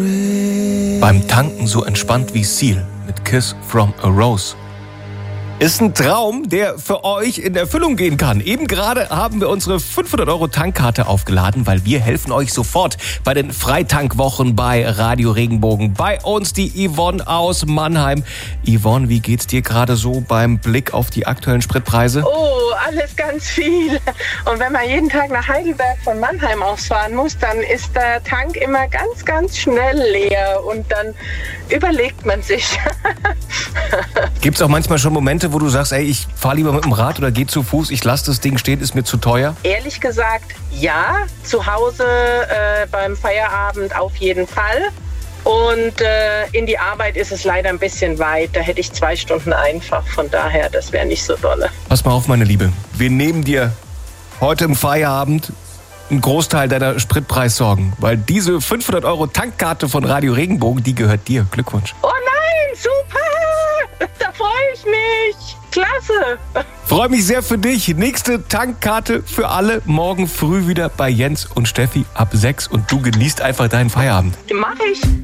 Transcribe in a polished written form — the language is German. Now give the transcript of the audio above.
Beim Tanken so entspannt wie Seal mit Kiss from a Rose. Ist ein Traum, der für euch in Erfüllung gehen kann. Eben gerade haben wir unsere 500 € Tankkarte aufgeladen, weil wir helfen euch sofort bei den Freitankwwochen bei Radio Regenbogen. Bei uns die Yvonne aus Mannheim. Yvonne, wie geht's dir gerade so beim Blick auf die aktuellen Spritpreise? Oh, alles ganz viel. Und wenn man jeden Tag nach Heidelberg von Mannheim ausfahren muss, dann ist der Tank immer ganz, ganz schnell leer. Und dann überlegt man sich. Gibt's auch manchmal schon Momente, wo du sagst, ey, ich fahre lieber mit dem Rad oder gehe zu Fuß, ich lasse das Ding stehen, ist mir zu teuer? Ehrlich gesagt, ja. Zu Hause beim Feierabend auf jeden Fall. Und in die Arbeit ist es leider ein bisschen weit. Da hätte ich 2 Stunden einfach. Von daher, das wäre nicht so dolle. Pass mal auf, meine Liebe. Wir nehmen dir heute im Feierabend einen Großteil deiner Spritpreissorgen. Weil diese 500 € Tankkarte von Radio Regenbogen, die gehört dir. Glückwunsch. Oh nein, super! Da freue ich mich. Klasse. Freue mich sehr für dich. Nächste Tankkarte für alle. Morgen früh wieder bei Jens und Steffi ab 6. Und du genießt einfach deinen Feierabend. Mach ich.